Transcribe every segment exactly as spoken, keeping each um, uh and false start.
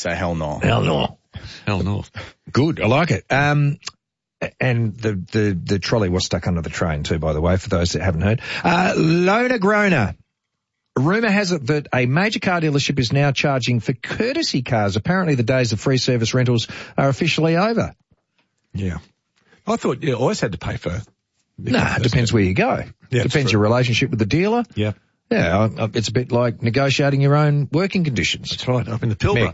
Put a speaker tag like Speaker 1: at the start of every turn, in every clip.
Speaker 1: So hell no.
Speaker 2: Hell no.
Speaker 3: Hell no.
Speaker 2: Good. I like it. Um, and the, the, the trolley was stuck under the train too, by the way, for those that haven't heard. Uh, Lona Grona. Rumour has it that a major car dealership is now charging for courtesy cars. Apparently the days of free service rentals are officially over.
Speaker 3: Yeah. I thought you always had to pay for.
Speaker 2: No, nah, it depends where you go.
Speaker 3: Yeah,
Speaker 2: depends your relationship with the dealer.
Speaker 3: Yeah.
Speaker 2: Yeah, it's a bit like negotiating your own working conditions.
Speaker 3: That's right, up in the Pilbara.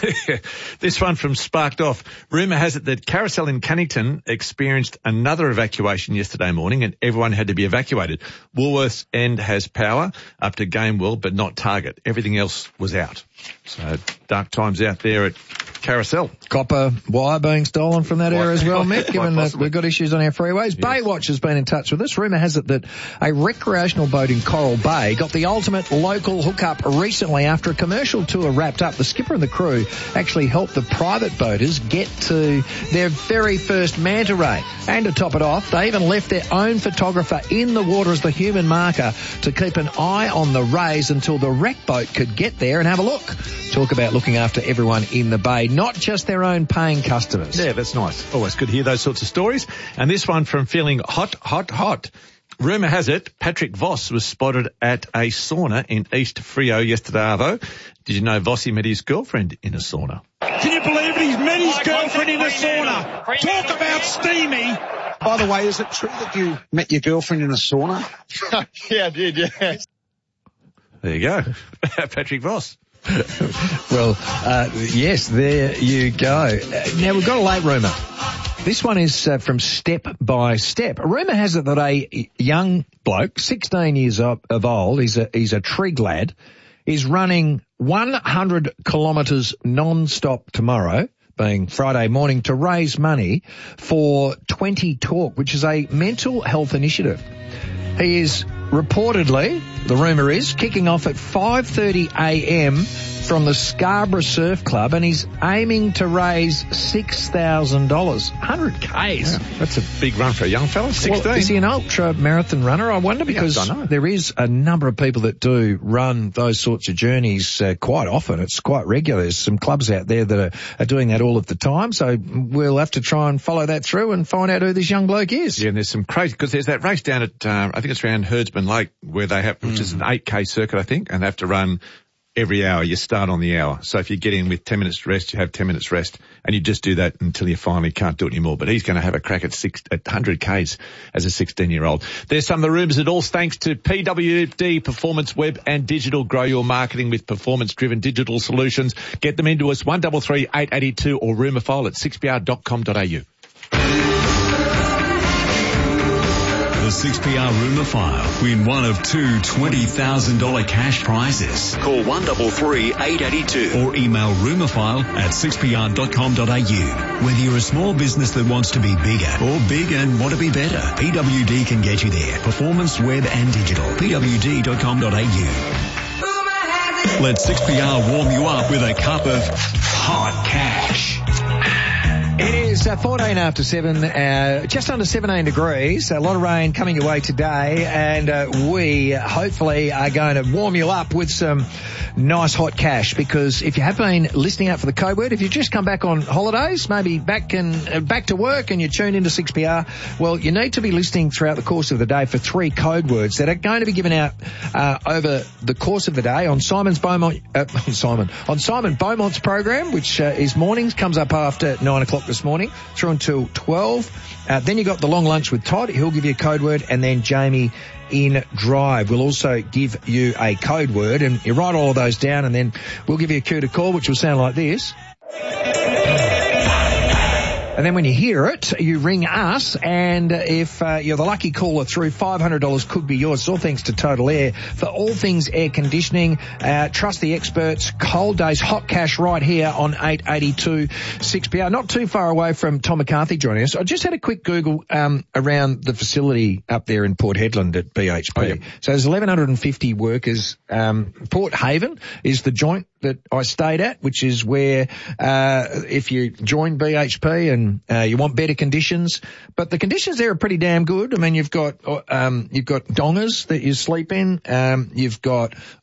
Speaker 3: This one from Sparked Off. Rumour has it that Carousel in Cunnington experienced another evacuation yesterday morning and everyone had to be evacuated. Woolworths End has power up to Game World but not Target. Everything else was out. So dark times out there at Carousel.
Speaker 2: Copper wire being stolen from that area as well, Mick, given that we've got issues on our freeways. Yes. Baywatch has been in touch with us. Rumour has it that a recreational boat in Coral Bay got the ultimate local hookup recently after a commercial tour wrapped up. The skipper and the crew actually helped the private boaters get to their very first manta ray. And to top it off, they even left their own photographer in the water as the human marker to keep an eye on the rays until the wreck boat could get there and have a look. Talk about looking after everyone in the bay, not just their own paying customers.
Speaker 3: Yeah, that's nice. Always good to hear those sorts of stories. And this one from Feeling Hot, Hot, Hot. Rumour has it Patrick Voss was spotted at a sauna in East Freo yesterday, Arvo. Did you know Vossi met his girlfriend in a sauna?
Speaker 4: Can you believe it? He's met his girlfriend in a sauna. Talk about steamy.
Speaker 5: By the way, is it true that you met your girlfriend in a sauna?
Speaker 1: Yeah, I did, yeah.
Speaker 3: There you go. Patrick Voss.
Speaker 2: Well, uh, yes, there you go. Uh, now, we've got a late rumour. This one is uh, from Step by Step. A rumour has it that a young bloke, sixteen years of, of old, he's a, he's a trig lad, is running one hundred kilometres non-stop tomorrow, being Friday morning, to raise money for twenty Talk, which is a mental health initiative. He is reportedly, the rumour is, kicking off at five thirty a.m. from the Scarborough Surf Club, and he's aiming to raise six thousand dollars. one hundred kays.
Speaker 3: Yeah, that's a big run for a young fella, sixteen.
Speaker 2: Well, is he an ultra marathon runner? I wonder, because
Speaker 3: yes, I know.
Speaker 2: There is a number of people that do run those sorts of journeys uh, quite often. It's quite regular. There's some clubs out there that are, are doing that all of the time, so we'll have to try and follow that through and find out who this young bloke is.
Speaker 3: Yeah, and there's some crazy, because there's that race down at, uh, I think it's around Herdsman Lake, where they have, which mm. is an eight K circuit, I think, and they have to run every hour. You start on the hour. So if you get in with ten minutes rest, you have ten minutes rest, and you just do that until you finally can't do it anymore. But he's going to have a crack at six, at one hundred kays as a sixteen-year-old. There's some of the rumours. It all thanks to P W D Performance Web and Digital. Grow your marketing with performance-driven digital solutions. Get them into us, one three three, eight eight two or rumour file at six p r dot com dot a u.
Speaker 6: The six P R Rumour File. Win one of two twenty thousand dollars cash prizes. Call one three three, eight eight two or email rumourfile at six p r dot com dot a u. Whether you're a small business that wants to be bigger or big and want to be better, P W D can get you there. Performance, web and digital. P W D dot com dot a u. Let six P R warm you up with a cup of hot cash.
Speaker 2: It is uh, fourteen after seven, uh, just under seventeen degrees. A lot of rain coming your way today, and uh, we hopefully are going to warm you up with some nice hot cash, because if you have been listening out for the code word, if you've just come back on holidays, maybe back and uh, back to work and you're tuned into six P R, well, you need to be listening throughout the course of the day for three code words that are going to be given out uh, over the course of the day on Simon's Beaumont, uh, Simon, on Simon Beaumont's program, which uh, is mornings, comes up after nine o'clock this morning through until twelve. Uh, then you got the long lunch with Todd. He'll give you a code word, and then Jamie in Drive will also give you a code word, and you write all of those down, and then we'll give you a cue to call, which will sound like this. And then when you hear it, you ring us, and if uh, you're the lucky caller through, five hundred dollars could be yours. It's all thanks to Total Air. For all things air conditioning, uh, trust the experts. Cold days, hot cash right here on eight eighty-two six P R. Not too far away from Tom McCarthy joining us. I just had a quick Google um, around the facility up there in Port Hedland at B H P. Oh, yep. So there's eleven fifty workers. Um, Port Haven is the joint that I stayed at, which is where uh if you join B H P and uh, you want better conditions, but the conditions there are pretty damn good. I mean, you've got um you've got dongers that you sleep in, um you've got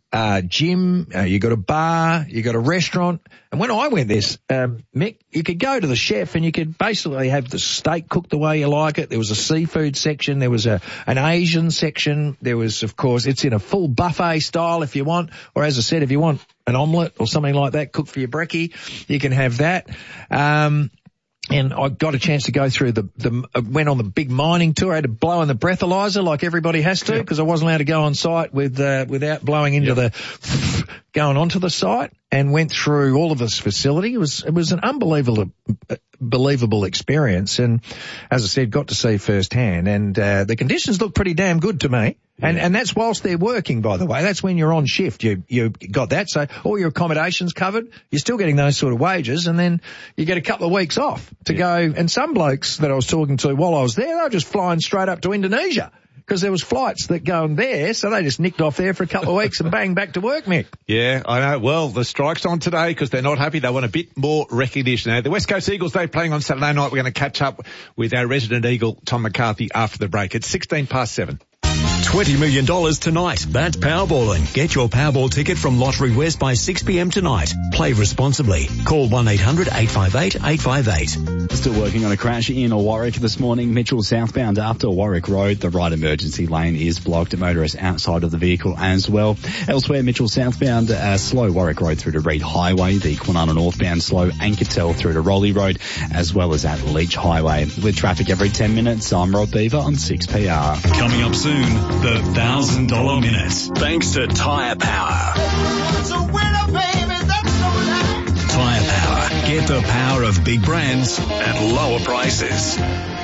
Speaker 2: uh, gym, uh, you got a bar, you got a restaurant. And when I went this, um, Mick, you could go to the chef and you could basically have the steak cooked the way you like it. There was a seafood section. There was a, an Asian section. There was, of course, it's in a full buffet style if you want, or as I said, if you want an omelette or something like that cooked for your brekkie, you can have that. Um, And I got a chance to go through the, the, uh, went on the big mining tour. I had to blow in the breathalyzer like everybody has to because yep. I wasn't allowed to go on site with, uh, without blowing into yep. the, going onto the site, and went through all of this facility. It was, it was an unbelievable, uh, believable experience. And as I said, got to see firsthand, and, uh, the conditions look pretty damn good to me. And, yeah. and that's whilst they're working, by the way. That's when you're on shift. You, you got that. So all your accommodations covered. You're still getting those sort of wages, and then you get a couple of weeks off to yeah. go. And some blokes that I was talking to while I was there, they were just flying straight up to Indonesia because there was flights that go there. So they just nicked off there for a couple of weeks and bang, back to work, Mick.
Speaker 3: Yeah, I know. Well, the strike's on today because they're not happy. They want a bit more recognition. Now, the West Coast Eagles, they're playing on Saturday night. We're going to catch up with our resident Eagle, Tom McCarthy, after the break. It's sixteen past seven.
Speaker 6: twenty million dollars tonight. That's Powerballing. Get your Powerball ticket from Lottery West by six p.m. tonight. Play responsibly. Call one eight hundred eight five eight eight five eight.
Speaker 7: Still working on a crash in Warwick this morning. Mitchell southbound after Warwick Road. The right emergency lane is blocked. Motorists outside of the vehicle as well. Elsewhere, Mitchell southbound, uh, slow Warwick Road through to Reed Highway. The Kwinana northbound slow Ankertel through to Rowley Road, as well as at Leach Highway. With traffic every ten minutes, I'm Rod Beaver on six P R.
Speaker 6: Coming up soon, the one thousand dollars minute. Thanks to Tyre Power.
Speaker 8: It's a winner, baby, that's no lie.
Speaker 6: Tyre Power. Get the power of big brands at lower prices.